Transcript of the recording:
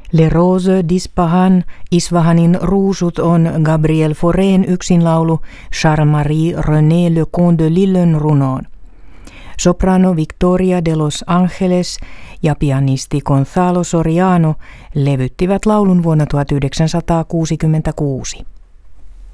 Les Roses d'Ispahan, Isfahanin ruusut on Gabriel Faurén yksinlaulu Charles-Marie René Lecomte de Lillen runoon. Soprano Victoria de los Angeles ja pianisti Gonzalo Soriano levyttivät laulun vuonna 1966.